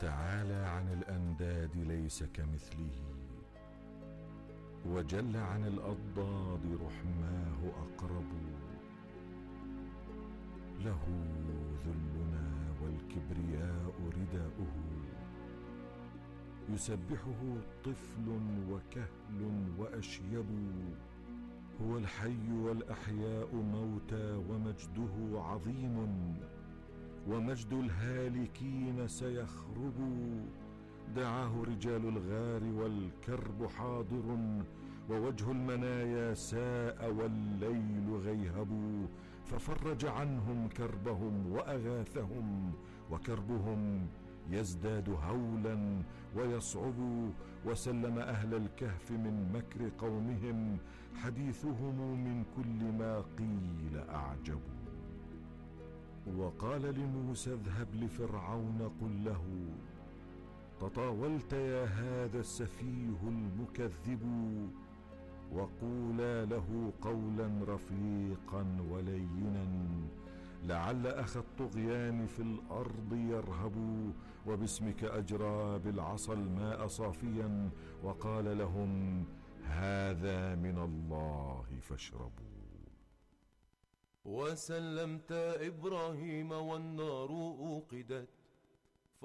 تعالى عن الأنداد ليس كمثله، وجل عن الأضداد رحماه أقرب. له ذلنا والكبرياء رداؤه، يسبحه طفل وكهل وأشيب. هو الحي والأحياء موتى، ومجده عظيم، ومجد الهالكين سيخرب. دعاه رجال الغار والكرب حاضر، ووجه المنايا ساء والليل غيهب. ففرج عنهم كربهم وأغاثهم، وكربهم يزداد هولا ويصعب. وسلم أهل الكهف من مكر قومهم، حديثهم من كل ما قيل أعجب. وقال لموسى اذهب لفرعون قل له تطاولت يا هذا السفيه المكذب. وقولا له قولا رفيقا ولينا، لعل أخ الطغيان في الأرض يرهب. وباسمك أجرى بالعصا الماء صافيا، وقال لهم هذا من الله فاشربوا. وسلمت إبراهيم والنار أوقدت،